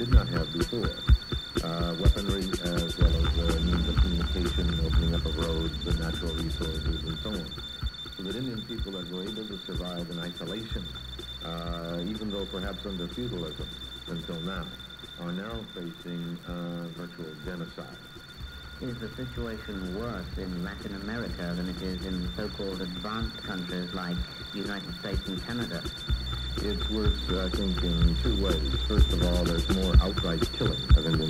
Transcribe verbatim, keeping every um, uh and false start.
did not have before. Uh, weaponry as well as uh, means of communication, opening up of roads and natural resources and so on. So that Indian people that were able to survive in isolation, uh, even though perhaps under feudalism until now, are now facing uh, virtual genocide. Is the situation worse in Latin America than it is in so-called advanced countries like the United States and Canada? It's worse, I think, in two ways. First of all, there's more outright killing of Indian